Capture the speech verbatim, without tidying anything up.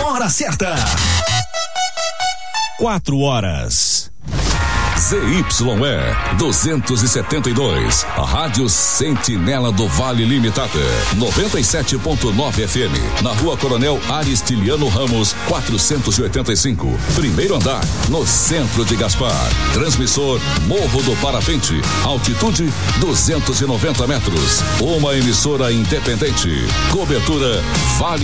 Hora certa. Quatro horas. Z Y E duzentos e setenta e dois, a Rádio Sentinela do Vale Limitada, noventa e sete ponto nove F M, na Rua Coronel Aristiliano Ramos, quatrocentos e oitenta e cinco, primeiro andar, no centro de Gaspar. Transmissor Morro do Parapente, altitude duzentos e noventa metros. Uma emissora independente. Cobertura Vale